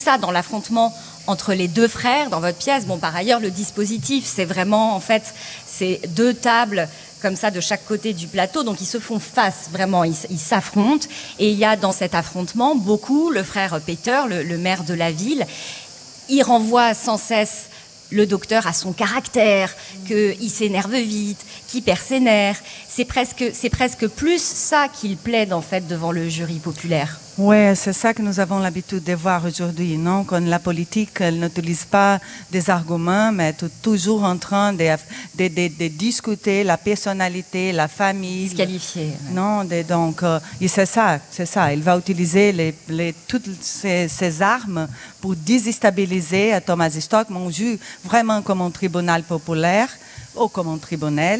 ça dans l'affrontement entre les deux frères dans votre pièce. Bon, par ailleurs, le dispositif, c'est vraiment, en fait, c'est deux tables comme ça de chaque côté du plateau, donc ils se font face, vraiment, ils s'affrontent, et il y a dans cet affrontement beaucoup le frère Peter, le maire de la ville. Il renvoie sans cesse le docteur à son caractère, qu'il s'énerve vite, qu'il perd ses nerfs. C'est presque plus ça qu'il plaide en fait devant le jury populaire. Oui, c'est ça que nous avons l'habitude de voir aujourd'hui, non? Quand la politique elle n'utilise pas des arguments, mais toujours en train de discuter la personnalité, la famille. Disqualifier. Ouais. Non, donc, c'est ça. Il va utiliser toutes ces armes pour déstabiliser Thomas Stockmann, vu vraiment comme un tribunal populaire ou comme un tribunal.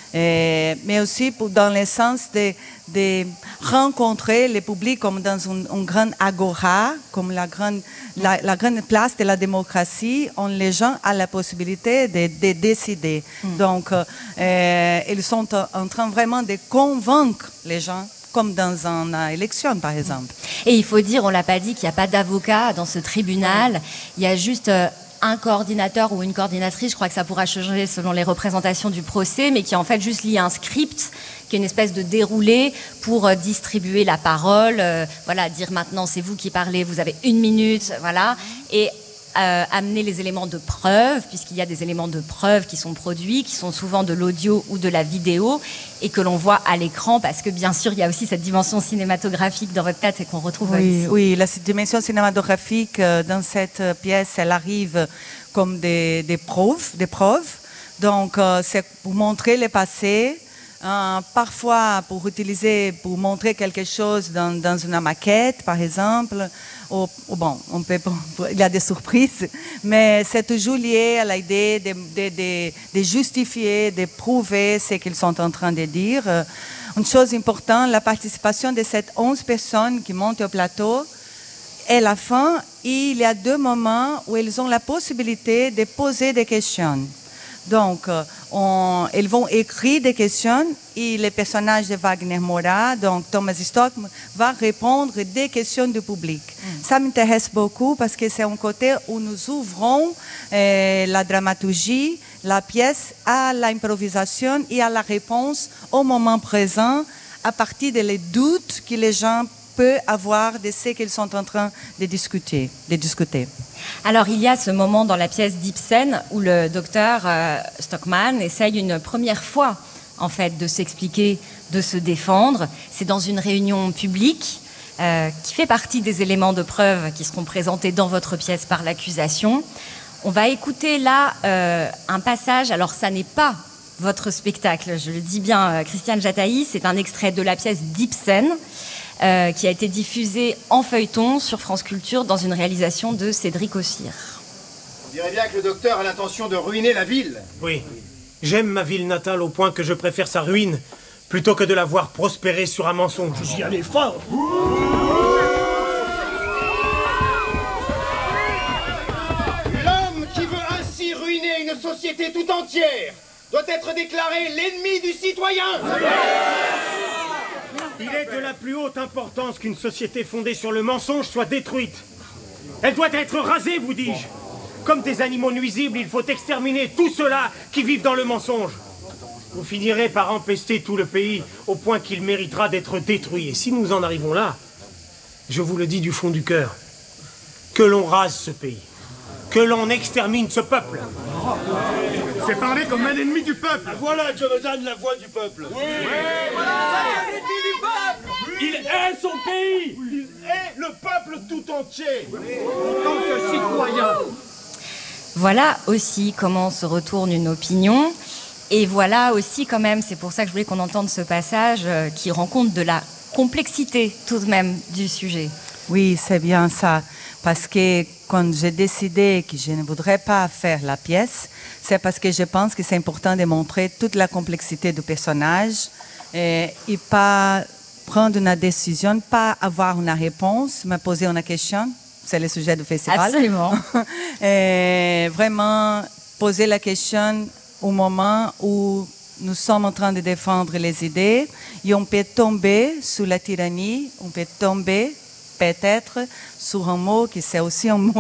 Mais aussi dans le sens de rencontrer le public comme dans une grande agora, comme la grande place de la démocratie, où les gens ont la possibilité de décider. Donc, ils sont en train vraiment de convaincre les gens, comme dans une élection, par exemple. Et il faut dire, on ne l'a pas dit, qu'il n'y a pas d'avocat dans ce tribunal. Il y a juste un coordinateur ou une coordinatrice, je crois que ça pourra changer selon les représentations du procès, mais qui en fait juste lit un script, qui est une espèce de déroulé pour distribuer la parole, voilà, dire maintenant c'est vous qui parlez, vous avez 1 minute, voilà, et amener les éléments de preuve, puisqu'il y a des éléments de preuve qui sont produits, qui sont souvent de l'audio ou de la vidéo, et que l'on voit à l'écran, parce que bien sûr, il y a aussi cette dimension cinématographique dans votre théâtre et qu'on retrouve ici. Oui, la dimension cinématographique dans cette pièce, elle arrive comme des preuves. Donc, c'est pour montrer le passé, parfois pour montrer quelque chose dans une maquette, par exemple. Bon, il y a des surprises, mais c'est toujours lié à l'idée de justifier, de prouver ce qu'ils sont en train de dire. Une chose importante, la participation de ces 11 personnes qui montent au plateau. Et à la fin, il y a 2 moments où ils ont la possibilité de poser des questions. Donc, ils vont écrire des questions et le personnage de Wagner Moura, donc Thomas Stockmann, va répondre des questions du public. Ça m'intéresse beaucoup parce que c'est un côté où nous ouvrons la dramaturgie, la pièce à l'improvisation et à la réponse au moment présent à partir des doutes que les gens peuvent avoir de ce qu'ils sont en train de discuter. Alors, il y a ce moment dans la pièce d'Ibsen où le docteur Stockmann essaye une première fois, en fait, de s'expliquer, de se défendre. C'est dans une réunion publique qui fait partie des éléments de preuve qui seront présentés dans votre pièce par l'accusation. On va écouter là un passage. Alors, ça n'est pas votre spectacle, je le dis bien, Christiane Jataï. C'est un extrait de la pièce d'Ibsen. Qui a été diffusé en feuilleton sur France Culture dans une réalisation de Cédric Ossir. On dirait bien que le docteur a l'intention de ruiner la ville. Oui, j'aime ma ville natale au point que je préfère sa ruine plutôt que de la voir prospérer sur un mensonge. J'y allais fort. L'homme qui veut ainsi ruiner une société tout entière doit être déclaré l'ennemi du citoyen. Il est de la plus haute importance qu'une société fondée sur le mensonge soit détruite. Elle doit être rasée, vous dis-je. Comme des animaux nuisibles, il faut exterminer tous ceux-là qui vivent dans le mensonge. Vous finirez par empester tout le pays au point qu'il méritera d'être détruit. Et si nous en arrivons là, je vous le dis du fond du cœur, que l'on rase ce pays, que l'on extermine ce peuple. C'est parler comme un ennemi du peuple. Voilà Jonathan, la voix du peuple. Oui. Voilà l'ennemi du peuple. Il hait son pays. Il hait le peuple tout entier. En tant que citoyen. Voilà aussi comment se retourne une opinion. Et voilà aussi quand même, c'est pour ça que je voulais qu'on entende ce passage qui rend compte de la complexité tout de même du sujet. Oui, c'est bien ça. Parce que quand j'ai décidé que je ne voudrais pas faire la pièce, c'est parce que je pense que c'est important de montrer toute la complexité du personnage et pas prendre une décision, pas avoir une réponse, me poser une question. C'est le sujet du festival. Absolument. Et vraiment poser la question au moment où nous sommes en train de défendre les idées et on peut tomber sous la tyrannie, on peut tomber peut-être sur un mot qui c'est aussi un mot